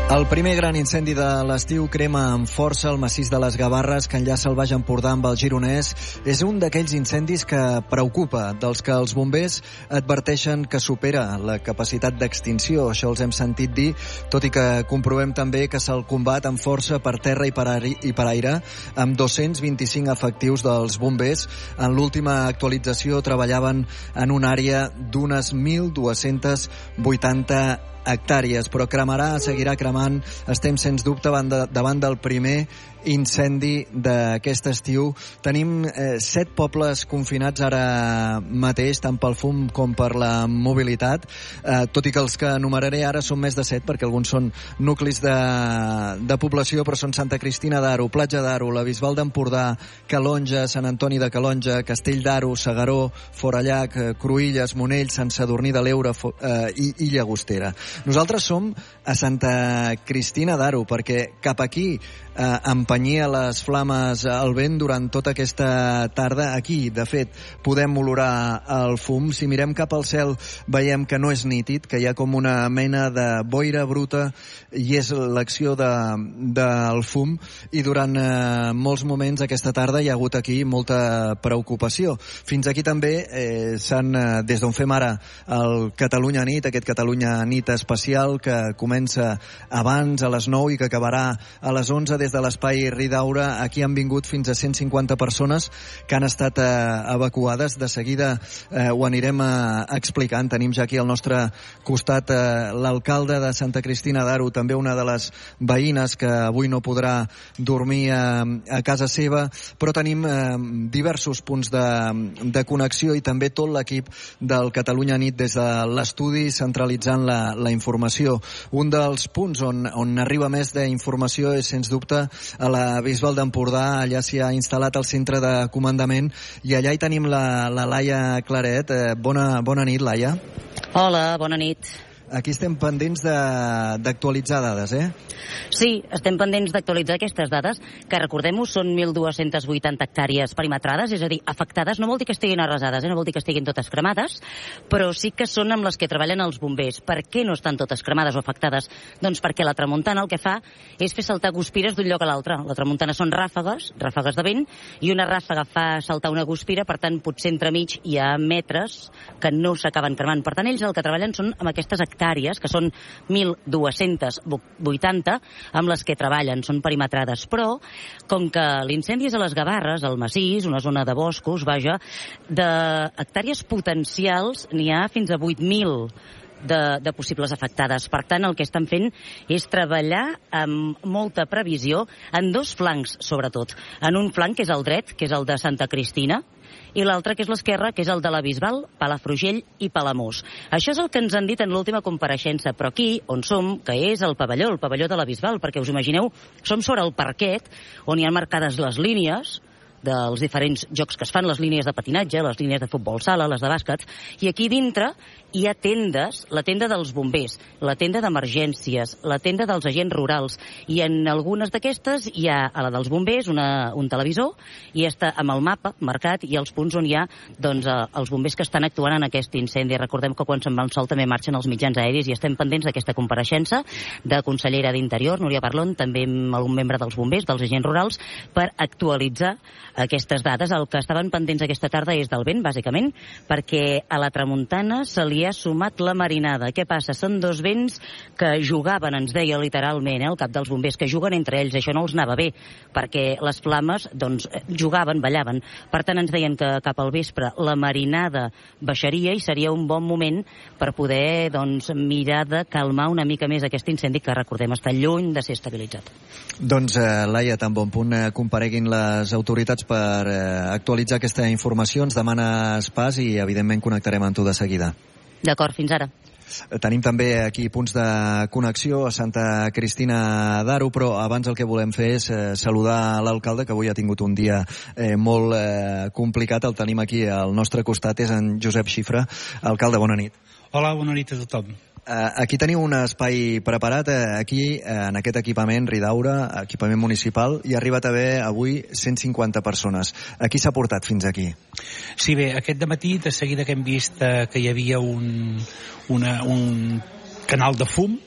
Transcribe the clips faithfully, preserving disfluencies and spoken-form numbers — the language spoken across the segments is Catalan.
El primer gran incendi de l'estiu crema amb força el massís de les Gavarres que enllaça el Baix Empordà amb el Gironès. És un d'aquells incendis que preocupa, dels que els bombers adverteixen que supera la capacitat d'extinció. Això els hem sentit dir, tot i que comprovem també que se'l combat amb força per terra i per, i per aire, amb dos-cents vint-i-cinc efectius dels bombers. En l'última actualització treballaven en una àrea d'unes mil dues-centes vuitanta hectàrees, però cremarà, seguirà cremant. Estem sens dubte davant, de, davant del primer incendi d'aquest estiu. Tenim eh, set pobles confinats ara mateix, tant pel fum com per la mobilitat, eh, tot i que els que enumeraré ara són més de set, perquè alguns són nuclis de, de població, però són Santa Cristina d'Aro, Platja d'Aro, la Bisbal d'Empordà, Calonja, Sant Antoni de Calonja, Castell d'Aro, Segaró, Forallac, eh, Cruïlles, Monell, Sant Sadurní de l'Eure eh, i, i Llagostera. Nosaltres som a Santa Cristina d'Aro, perquè cap aquí eh, empenyia les flames al vent durant tota aquesta tarda. Aquí, de fet, podem olorar el fum. Si mirem cap al cel veiem que no és nítid, que hi ha com una mena de boira bruta i és l'acció de, del fum, i durant eh, molts moments aquesta tarda hi ha hagut aquí molta preocupació. Fins aquí també eh, s'han, eh, des d'on fem ara el Catalunya Nit, aquest Catalunya Nit especial que comença abans a les nou i que acabarà a les onze des de l'espai Ridaura. Aquí han vingut fins a cent cinquanta persones que han estat eh, evacuades. De seguida eh, ho anirem eh, explicant. Tenim ja aquí al nostre costat eh, l'alcalde de Santa Cristina d'Aro, també una de les veïnes que avui no podrà dormir eh, a casa seva, però tenim eh, diversos punts de, de connexió i també tot l'equip del Catalunya Nit des de l'estudi centralitzant la, la informació. Un dels punts on, on arriba més d'informació és, sens dubte, a la Bisbal d'Empordà. Allà s'hi ha instal·lat el centre de comandament i allà hi tenim la, la Laia Claret. Eh, bona, bona nit, Laia. Hola, bona nit. Aquí estem pendents d'actualitzar dades, eh? Sí, estem pendents d'actualitzar aquestes dades, que recordem-ho, són mil dues-centes vuitanta hectàrees perimetrades, és a dir, afectades. No vol dir que estiguin arrasades, eh? No vol dir que estiguin totes cremades, però sí que són amb les que treballen els bombers. Per què no estan totes cremades o afectades? Doncs perquè la tramuntana el que fa és fer saltar guspires d'un lloc a l'altre. La tramuntana són ràfegues, ràfegues de vent, i una ràfega fa saltar una guspira, per tant, potser entremig hi ha metres que no s'acaben cremant. Per tant, ells el que treballen són amb aquestes hectàrees, que són mil dues-centes vuitanta, amb les que treballen, són perimetrades. Però, com que l'incendi és a les Gavarres, al massís, una zona de boscos, vaja, d'hectàrees potencials n'hi ha fins a vuit mil de, de possibles afectades. Per tant, el que estan fent és treballar amb molta previsió en dos flancs, sobretot. En un flanc, que és el dret, que és el de Santa Cristina, i l'altre, que és l'esquerra, que és el de la Bisbal, Palafrugell i Palamós. Això és el que ens han dit en l'última compareixença, però aquí, on som, que és el pavelló, el pavelló de la Bisbal, perquè us imagineu, som sobre el parquet, on hi ha marcades les línies dels diferents jocs que es fan, les línies de patinatge, les línies de futbol sala, les de bàsquet, i aquí dintre hi ha tendes, la tenda dels bombers, la tenda d'emergències, la tenda dels agents rurals, i en algunes d'aquestes hi ha a la dels bombers una, un televisor, i està amb el mapa marcat i els punts on hi ha doncs, eh, els bombers que estan actuant en aquest incendi. Recordem que quan se'n va el sol també marxen els mitjans aeris, i estem pendents d'aquesta compareixença de consellera d'Interior, Núria Parlon, també amb algun membre dels bombers, dels agents rurals, per actualitzar aquestes dades. El que estaven pendents aquesta tarda és del vent, bàsicament, perquè a la tramuntana se li ha sumat la marinada. Què passa? Són dos vents que jugaven, ens deia literalment, eh, el cap dels bombers, que juguen entre ells. Això no els anava bé, perquè les flames doncs, jugaven, ballaven. Per tant, ens deien que cap al vespre la marinada baixaria i seria un bon moment per poder doncs, mirar de calmar una mica més aquest incendi que, recordem, està lluny de ser estabilitzat. Doncs, eh, Laia, tan bon punt eh, compareguin les autoritats per eh, actualitzar aquesta informació. Ens demanes pas i, evidentment, connectarem amb tu de seguida. D'acord, fins ara. Tenim també aquí punts de connexió a Santa Cristina d'Aro, però abans el que volem fer és eh, saludar l'alcalde, que avui ha tingut un dia eh, molt eh, complicat. El tenim aquí al nostre costat, és en Josep Xifra. Alcalde, bona nit. Hola, bona nit a tothom. Aquí teniu un espai preparat, aquí, en aquest equipament Ridaura, equipament municipal, i ha arribat a haver avui cent cinquanta persones. A qui s'ha portat fins aquí? Sí, bé, aquest dematí, de seguida que hem vist eh, que hi havia un, una, un canal de fum,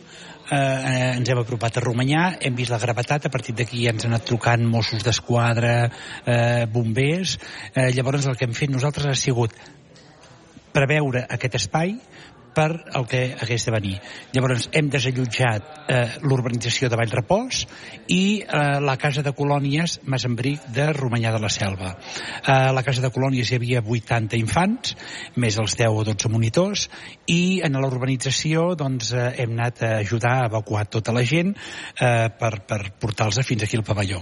eh, ens hem apropat a Romanyà, hem vist la gravetat, a partir d'aquí ja ens han anat trucant Mossos d'Esquadra, eh, bombers, eh, llavors el que hem fet nosaltres ha sigut preveure aquest espai per el que hagués de venir. Llavors hem desallotjat eh, l'urbanització de Vallrepòs i eh, la casa de colònies Masembric de Romanyà de la Selva. Eh, a la casa de colònies hi havia vuitanta infants, més els deu o dotze monitors, i en l'urbanització doncs, eh, hem anat a ajudar a evacuar tota la gent eh, per, per portar-los fins aquí al pavelló.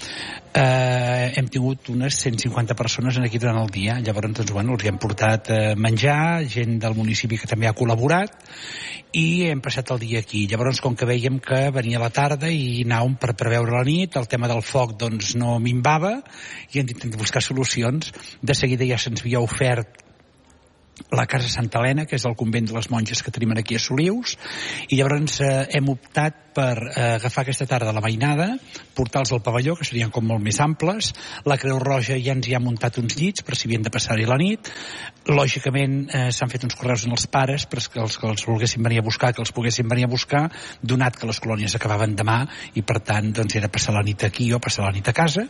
Eh, hem tingut unes cent cinquanta persones aquí durant el dia. Llavors, doncs, bueno, els hem portat eh, menjar, gent del municipi que també ha col·laborat, i hem passat el dia aquí. Llavors, com que veiem que venia la tarda i anàvem per preveure la nit, el tema del foc doncs, no minvava, i hem d'intentar buscar solucions. De seguida ja se'ns havia ofert la Casa Santa Helena, que és el convent de les monges que tenim aquí a Solius, i llavors eh, hem optat per eh, agafar aquesta tarda la mainada, portar-los al pavelló, que serien com molt més amples. La Creu Roja ja ens hi ha muntat uns llits per si havien de passar-hi la nit. Lògicament eh, s'han fet uns correus en els pares per que els que els volguessin venir a buscar, que els poguessin venir a buscar, donat que les colònies acabaven demà i per tant doncs, era passar la nit aquí o passar la nit a casa.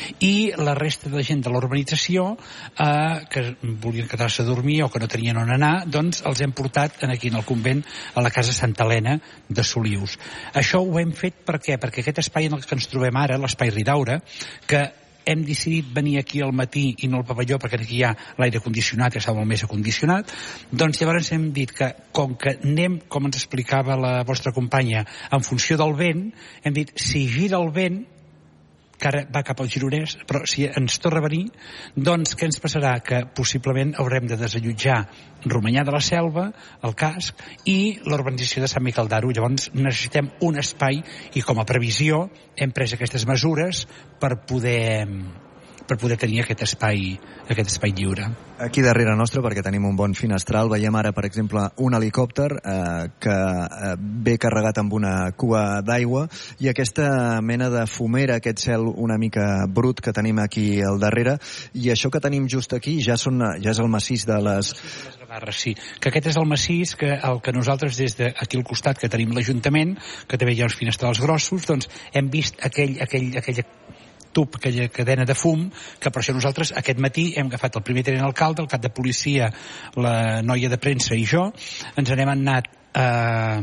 I la resta de gent de l'urbanització eh, que volien quedar-se a dormir o que no tenien on anar, doncs els hem portat aquí en el convent a la Casa Santa Helena de Solius. Això ho hem fet per què? Perquè aquest espai en el que ens trobem ara, l'espai Ridaura, que hem decidit venir aquí al matí i no al pavelló perquè aquí hi ha l'aire condicionat, que està molt més acondicionat, doncs llavors hem dit que com que anem, com ens explicava la vostra companya, en funció del vent, hem dit, si gira el vent, que ara va cap al Gironès, però si ens torna a venir, doncs què ens passarà? Que possiblement haurem de desallotjar Romanyà de la Selva, el casc, i l'urbanització de Sant Miquel d'Aro. Llavors necessitem un espai i com a previsió hem pres aquestes mesures per poder per poder tenir aquest espai, aquest espai lliure. Aquí darrere nostre, perquè tenim un bon finestral, veiem ara, per exemple, un helicòpter eh, que eh, ve carregat amb una cua d'aigua, i aquesta mena de fumera, aquest cel una mica brut que tenim aquí al darrere, i això que tenim just aquí ja, són, ja és el massís de les... Sí, que aquest és el massís que el que nosaltres des d'aquí al costat que tenim l'Ajuntament, que també hi ha uns finestrals grossos, doncs hem vist aquell, aquell, aquella tub, aquella cadena de fum, que per això nosaltres aquest matí hem agafat el primer tenent alcalde, el cap de policia, la noia de premsa i jo, ens n'hem anat a,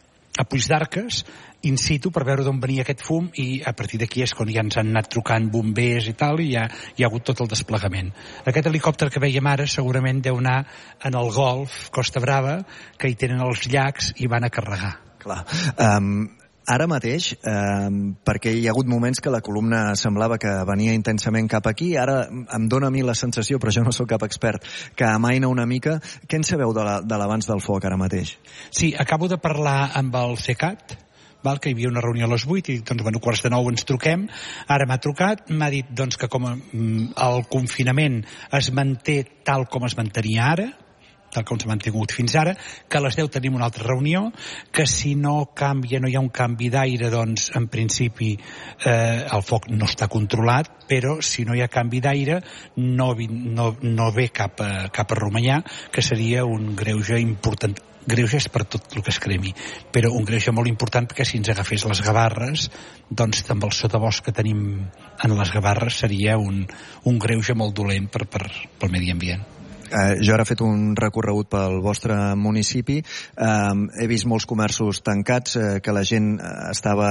a Puigdarques in situ per veure d'on venia aquest fum, i a partir d'aquí és quan ja ens han anat trucant bombers i tal, i ja hi ha hagut tot el desplegament. Aquest helicòpter que veiem ara segurament deu anar en el Golf, Costa Brava, que hi tenen els llacs i van a carregar. Clar. Um... Ara mateix, eh, perquè hi ha hagut moments que la columna semblava que venia intensament cap aquí, ara em dóna a mi la sensació, però jo no sóc cap expert, que amaina una mica. Què en sabeu de l'abans del foc ara mateix? Sí, acabo de parlar amb el CECAT, val, que hi havia una reunió a les vuit i doncs, bueno, quarts de nou ens truquem. Ara m'ha trucat, m'ha dit doncs, que com el confinament es manté tal com es mantenia ara, tal com s'ha mantingut fins ara, que a les deu tenim una altra reunió, que si no canvia, no hi ha un canvi d'aire, doncs en principi eh, el foc no està controlat, però si no hi ha canvi d'aire no, no, no ve cap a, cap a Romanyà, que seria un greuge important. Greuge és per tot el que es cremi, però un greuge molt important, perquè si ens agafés les Gavarres, doncs amb el sotabosc que tenim en les Gavarres seria un, un greuge molt dolent per, per, pel medi ambient. Eh, jo ara he fet un recorregut pel vostre municipi, eh, he vist molts comerços tancats, eh, que la gent estava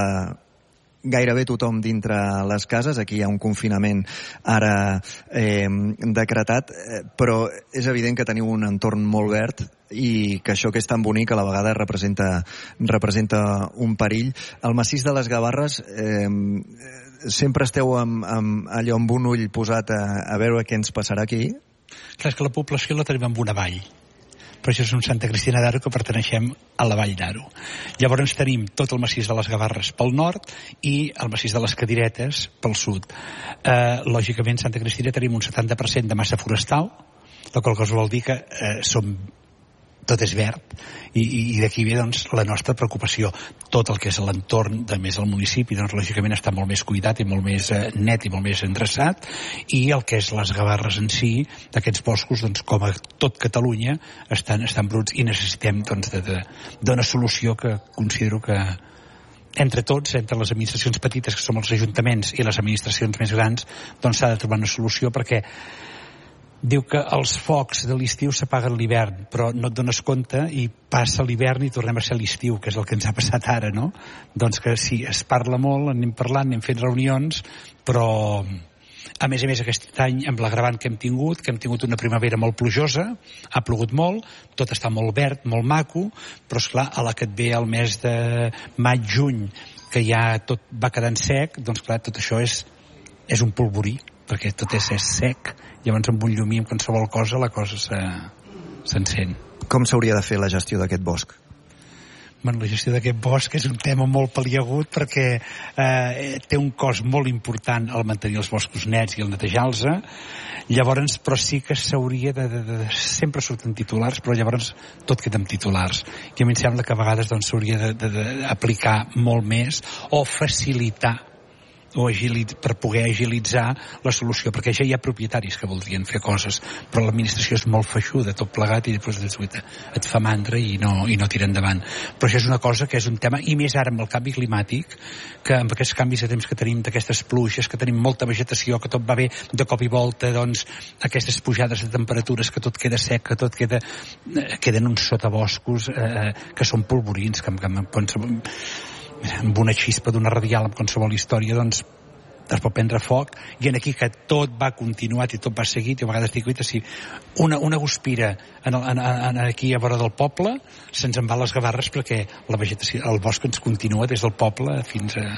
gairebé tothom dintre les cases. Aquí hi ha un confinament ara eh, decretat, eh, però és evident que teniu un entorn molt verd i que això que és tan bonic a la vegada representa, representa un perill. El massís de les Gavarres, eh, sempre esteu amb, amb allò amb un ull posat a, a veure què ens passarà aquí? Clar, és que la població la tenim en una vall. Per això és un Santa Cristina d'Aro que perteneixem a la vall d'Aro. Llavors tenim tot el massís de les Gavarres pel nord i el massís de les Cadiretes pel sud. Eh, lògicament, a Santa Cristina tenim un setanta per cent de massa forestal, la qual cosa vol dir que eh, som tot és verd, i, i d'aquí ve doncs, la nostra preocupació. Tot el que és l'entorn de més al municipi, doncs, lògicament està molt més cuidat i molt més eh, net i molt més endreçat, i el que és les Gavarres en si, d'aquests boscos, doncs, com a tot Catalunya, estan, estan bruts, i necessitem doncs, d'una solució que considero que entre tots, entre les administracions petites, que som els ajuntaments, i les administracions més grans, doncs s'ha de trobar una solució, perquè diu que els focs de l'estiu s'apaguen l'hivern, però no et dones compte i passa l'hivern i tornem a ser l'estiu, que és el que ens ha passat ara, no? Doncs que sí, es parla molt, anem parlant, anem fent reunions, però a més a més aquest any, amb l'agravant que hem tingut, que hem tingut una primavera molt plujosa, ha plogut molt, tot està molt verd, molt maco, però esclar, a la que et ve el mes de maig-juny, que ja tot va quedant sec, doncs clar, tot això és, és un polvorí, perquè tot és, és sec, llavors amb un llumí, amb qualsevol cosa, la cosa s'encén. Com s'hauria de fer la gestió d'aquest bosc? Bueno, la gestió d'aquest bosc és un tema molt paliagut perquè eh, té un cost molt important el mantenir els boscos nets i el netejar-los. Llavors, però sí que s'hauria de, de, de... Sempre surten titulars, però llavors tot queda amb titulars. I a mi em sembla que a vegades doncs, s'hauria d'aplicar molt més o facilitar o agilitzar, per poder agilitzar la solució, perquè ja hi ha propietaris que voldrien fer coses, però l'administració és molt feixuda, tot plegat, i després et fa mandra i no, i no tira endavant. Però això és una cosa que és un tema, i més ara amb el canvi climàtic, que amb aquests canvis de temps que tenim, d'aquestes pluges, que tenim molta vegetació, que tot va bé de cop i volta, doncs aquestes pujades de temperatures, que tot queda sec, que tot queda... queden uns sotaboscos eh, que són polvorins, que, que, que amb una xispa d'una radial, amb qualsevol història, doncs es pot prendre foc, i en aquí que tot va continuat i tot va seguit, i a vegades dic, si una, una guspira en el, en, en, aquí a vora del poble, se'ns en va les Gavarres, perquè la vegetació, el bosc ens continua des del poble fins a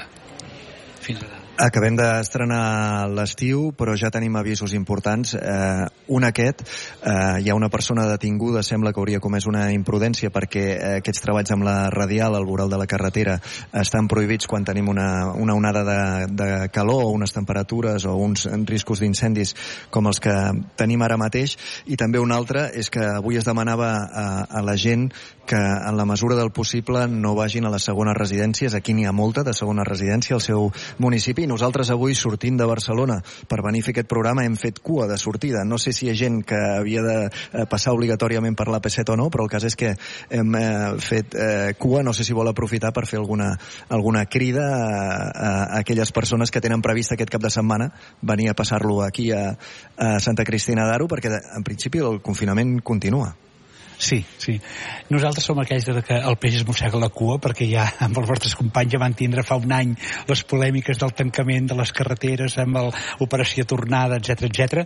fins a Acabem d'estrenar l'estiu, però ja tenim avisos importants. Eh, un aquest, eh, hi ha una persona detinguda, sembla que hauria comès una imprudència, perquè eh, aquests treballs amb la radial al voral de la carretera estan prohibits quan tenim una, una onada de, de calor o unes temperatures o uns riscos d'incendis com els que tenim ara mateix. I també un altre és que avui es demanava a, a la gent que en la mesura del possible no vagin a les segones residències. Aquí n'hi ha molta de segona residència al seu municipi. Nosaltres avui, sortint de Barcelona per venir a fer aquest programa, hem fet cua de sortida. No sé si hi ha gent que havia de passar obligatòriament per l'A P set o no, però el cas és que hem eh, fet eh, cua. No sé si vol aprofitar per fer alguna, alguna crida a, a aquelles persones que tenen previst aquest cap de setmana venir a passar-lo aquí a, a Santa Cristina d'Aro, perquè en principi el confinament continua. Sí, sí. Nosaltres som aquells de que el peix es mossega la cua, perquè ja amb els vostres companys ja van tindre fa un any les polèmiques del tancament de les carreteres amb l'operació Tornada, etcètera, etcètera.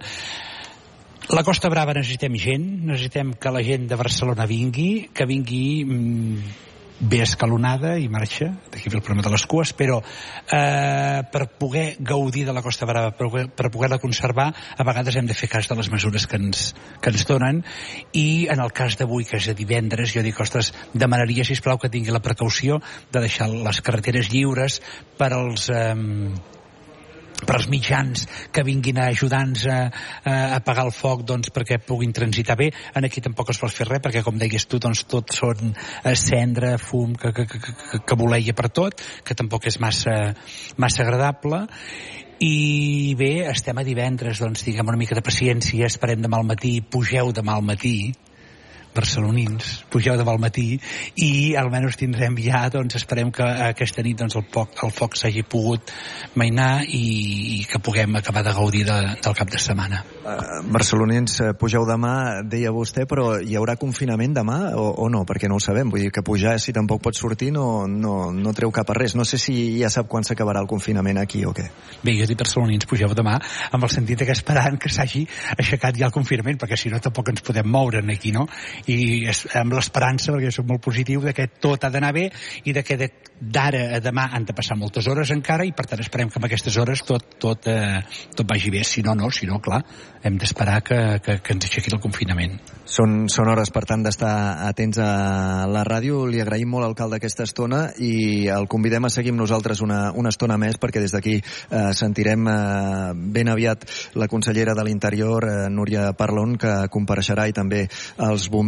La Costa Brava necessitem gent, necessitem que la gent de Barcelona vingui, que vingui mmm, bé escalonada i marxa, d'aquí ve el problema de les cues, però eh, per poder gaudir de la Costa Brava, per, per poder-la conservar, a vegades hem de fer cas de les mesures que ens, que ens donen, i en el cas d'avui, que és a divendres, jo dic, ostres, demanaria, sisplau, que tingui la precaució de deixar les carreteres lliures per als... Eh, per als mitjans que vinguin a ajudar-nos a, a apagar el foc, doncs, perquè puguin transitar bé. En aquí tampoc es pot fer res, perquè com deies tu, doncs tot són cendra, fum, que, que, que, que, que voleia per tot, que tampoc és massa, massa agradable. I bé, estem a divendres, doncs diguem una mica de paciència, esperem demà al matí, pugeu demà al matí, barcelonins, pugeu demà al matí, i almenys tindrem ja, doncs esperem que aquesta nit doncs, el, poc, el foc s'hagi pogut mainar i, i que puguem acabar de gaudir de, del cap de setmana. Uh, barcelonins, pugeu demà, deia vostè, però hi haurà confinament demà o, o no? Perquè no ho sabem, vull dir que pujar, si tampoc pot sortir, no, no, no treu cap a res. No sé si ja sap quan s'acabarà el confinament aquí o què. Bé, jo dic barcelonins, pugeu demà, amb el sentit que esperant que s'hagi aixecat ja el confinament, perquè si no tampoc ens podem moure aquí, no? I amb l'esperança, perquè soc molt positiu, de que tot ha d'anar bé i de que d'ara a demà han de passar moltes hores encara, i per tant esperem que amb aquestes hores tot, tot, eh, tot vagi bé. Si no, no, si no, clar, hem d'esperar que, que, que ens aixequi el confinament. Són, són hores, per tant, d'estar atents a la ràdio. Li agraïm molt, alcalde, aquesta estona, i el convidem a seguir amb nosaltres una, una estona més, perquè des d'aquí eh, sentirem eh, ben aviat la consellera de l'Interior, eh, Núria Parlon, que compareixerà, i també els bombers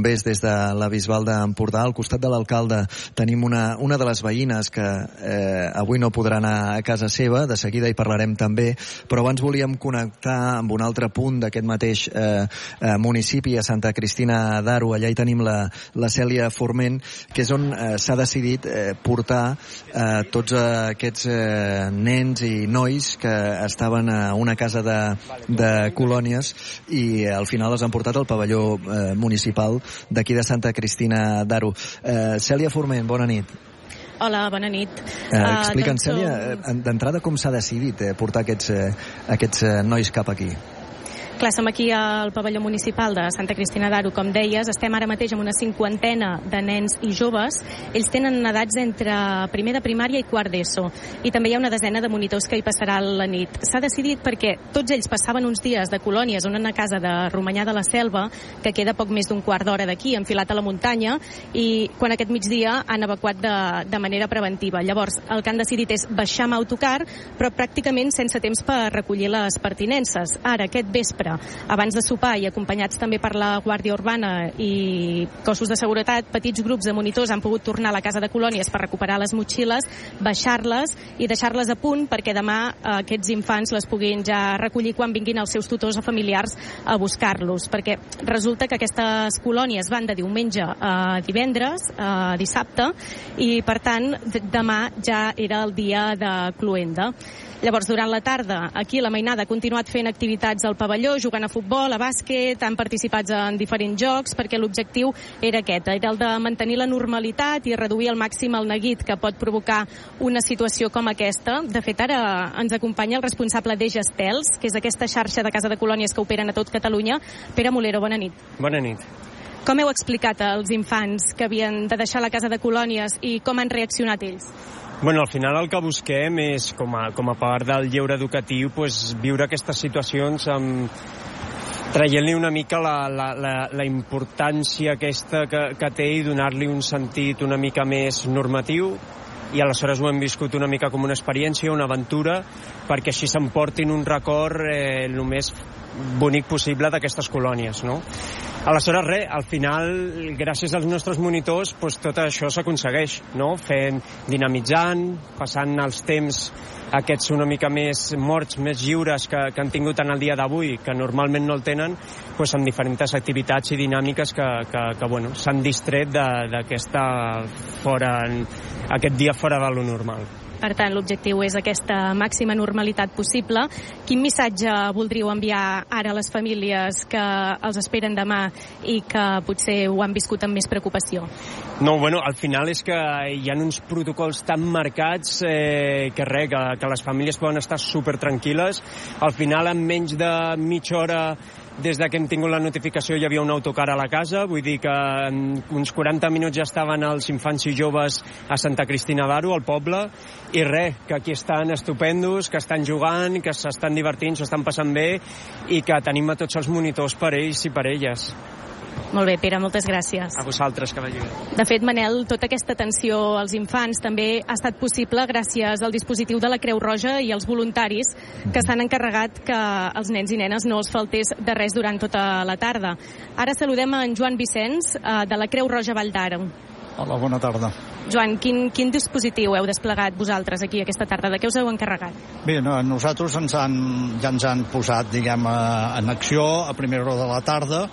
bombers des de la Bisbal d'Empordà. Al costat de l'alcalde tenim una, una de les veïnes que eh, avui no podrà anar a casa seva, de seguida hi parlarem també, però abans volíem connectar amb un altre punt d'aquest mateix eh, eh, municipi, a Santa Cristina d'Aro. Allà hi tenim la, la Cèlia Forment, que és on eh, s'ha decidit eh, portar eh, tots aquests eh, nens i nois que estaven a una casa de, de colònies i eh, al final els han portat al pavelló eh, municipal d'aquí de Santa Cristina d'Aro. Eh, Cèlia Forment, bona nit. Hola, bona nit. Eh, Explica'ns, uh, Cèlia, som... d'entrada com s'ha decidit eh, portar aquests, eh, aquests eh, nois cap aquí? Clar, som aquí al pavelló municipal de Santa Cristina d'Aro, com deies. Estem ara mateix amb una cinquantena de nens i joves. Ells tenen edats entre primer de primària i quart d'ESO. I també hi ha una desena de monitors que hi passarà la nit. S'ha decidit perquè tots ells passaven uns dies de colònies en una casa de Romanyà de la Selva, que queda poc més d'un quart d'hora d'aquí, enfilat a la muntanya, i quan aquest migdia han evacuat de, de manera preventiva. Llavors, el que han decidit és baixar amb autocar, però pràcticament sense temps per recollir les pertinences. Ara, aquest vespre, abans de sopar i acompanyats també per la Guàrdia Urbana i cossos de seguretat, petits grups de monitors han pogut tornar a la casa de colònies per recuperar les motxilles, baixar-les i deixar-les a punt perquè demà eh, aquests infants les puguin ja recollir quan vinguin els seus tutors o familiars a buscar-los, perquè resulta que aquestes colònies van de diumenge a divendres, a dissabte, i per tant demà ja era el dia de cloenda. Llavors, durant la tarda, aquí la mainada ha continuat fent activitats al pavelló, jugant a futbol, a bàsquet, han participat en diferents jocs, perquè l'objectiu era aquest, era el de mantenir la normalitat i reduir al màxim el neguit que pot provocar una situació com aquesta. De fet, ara ens acompanya el responsable d'Eix Estels, que és aquesta xarxa de casa de colònies que operen a tot Catalunya. Pere Molero, bona nit. Bona nit. Com heu explicat als infants que havien de deixar la casa de colònies i com han reaccionat ells? Bueno, al final el que busquem és, com a, com a part del lleure educatiu, pues, viure aquestes situacions amb traient-li una mica la, la, la, la importància aquesta que, que té i donar-li un sentit una mica més normatiu, i aleshores ho hem viscut una mica com una experiència, una aventura, perquè així s'emportin un record eh, el més bonic possible d'aquestes colònies, no? Aleshores, res, al final, gràcies als nostres monitors, pues, tot això s'aconsegueix, no? Fent, dinamitzant, passant els temps aquests una mica més morts, més lliures que, que han tingut en el dia d'avui, que normalment no el tenen, pues, amb diferents activitats i dinàmiques que, que, que bueno, s'han distret d'aquesta fora, aquest dia fora de lo normal. Per tant, l'objectiu és aquesta màxima normalitat possible. Quin missatge voldríeu enviar ara a les famílies que els esperen demà i que potser ho han viscut amb més preocupació? No, bueno, al final és que hi ha uns protocols tan marcats eh, que res, que, que les famílies poden estar super tranquil·les. Al final, en menys de mitja hora des de que hem tingut la notificació hi havia un autocar a la casa, vull dir que en uns quaranta minuts ja estaven els infants i joves a Santa Cristina d'Aro, al poble, i res, que aquí estan estupendos, que estan jugant, que s'estan divertint, s'ho estan passant bé, i que tenim a tots els monitors per ells i per elles. Molt bé, Pere, moltes gràcies. A vosaltres, que vagi bé. De fet, Manel, tota aquesta atenció als infants també ha estat possible gràcies al dispositiu de la Creu Roja i als voluntaris que s'han encarregat que als nens i nenes no els faltés de res durant tota la tarda. Ara saludem en Joan Vicenç, de la Creu Roja Vall d'Aro. Hola, bona tarda. Joan, quin, quin dispositiu heu desplegat vosaltres aquí aquesta tarda? De què us heu encarregat? Bé, no, nosaltres ens han, ja ens han posat, diguem, en acció a primera hora de la tarda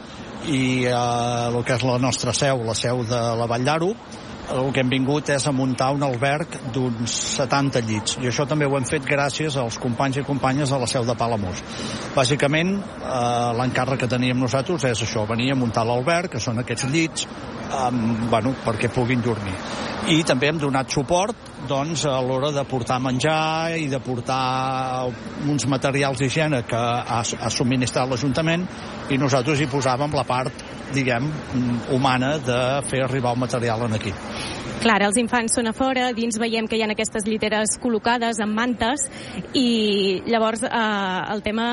i eh, el que és la nostra seu, la seu de la Vall d'Aro, el que hem vingut és a muntar un alberg d'uns setanta llits, i això també ho hem fet gràcies als companys i companyes de la seu de Palamós. Bàsicament, eh, l'encàrrec que teníem nosaltres és això, venir a muntar l'alberg, que són aquests llits, eh, bueno, perquè puguin dormir. I també hem donat suport, doncs, a l'hora de portar menjar i de portar uns materials d'higiene que ha, ha subministrat l'Ajuntament, i nosaltres hi posàvem la part, diguem, humana de fer arribar el material en aquí. Clar, els infants són a fora, dins veiem que hi ha aquestes lliteres col·locades amb mantes, i llavors eh, el tema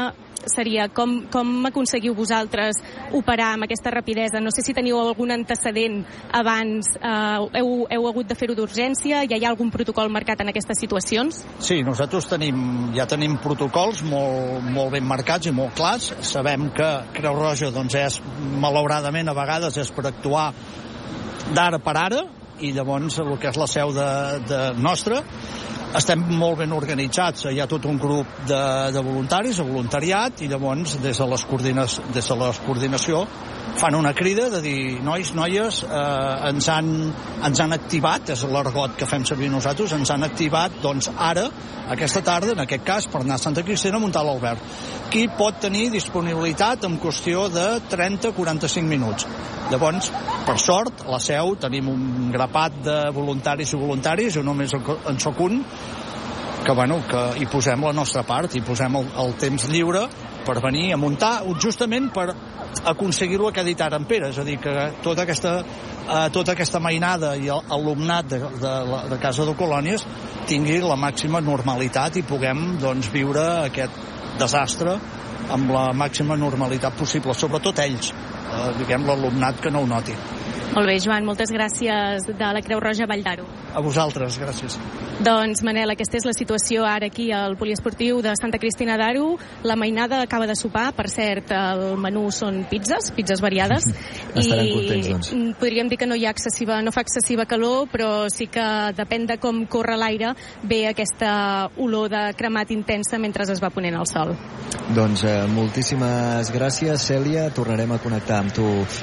seria com, com aconseguiu vosaltres operar amb aquesta rapidesa? No sé si teniu algun antecedent abans, eh, heu, heu hagut de fer-ho d'urgència, ja hi ha algun protocol marcat en aquestes situacions? Sí, nosaltres tenim, ja tenim protocols molt, molt ben marcats i molt clars. Sabem que Creu Roja, doncs, és, malauradament, a vegades és per actuar d'ara per ara, i llavors el que és la seu de, de nostra, estem molt ben organitzats. Hi ha tot un grup de, de voluntaris, de voluntariat, i llavors des de, les coordines, des de la coordinació fan una crida de dir, nois, noies, eh, ens, han, ens han activat, és l'argot que fem servir nosaltres, ens han activat, doncs ara, aquesta tarda, en aquest cas, per anar a Santa Cristina a muntar l'Albert. Qui pot tenir disponibilitat en qüestió de trenta a quaranta-cinc minuts. Llavors, per sort, a la seu tenim un grapat de voluntaris i voluntaris, jo només en soc un, que, bueno, que hi posem la nostra part, hi posem el, el temps lliure per venir a muntar, justament per aconseguir-ho que ha dit ara en Pere, és a dir, que tota aquesta, eh, tota aquesta mainada i l'alumnat de, de, de Casa de Colònies tingui la màxima normalitat i puguem, doncs, viure aquest desastre amb la màxima normalitat possible, sobretot ells, eh, diguem, l'alumnat que no ho noti. Molt bé, Joan, moltes gràcies de la Creu Roja Vall d'Aro. A vosaltres, gràcies. Doncs, Manel, aquesta és la situació ara aquí al poliesportiu de Santa Cristina d'Aro. La mainada acaba de sopar, per cert, el menú són pizzas, pizzas variades. Estaran contents, doncs. Podríem dir que no hi ha excessiva, no fa excessiva calor, però sí que depèn de com corre l'aire, ve aquesta olor de cremat intensa mentre es va ponent el sol. Doncs eh, moltíssimes gràcies, Cèlia. Tornarem a connectar amb tu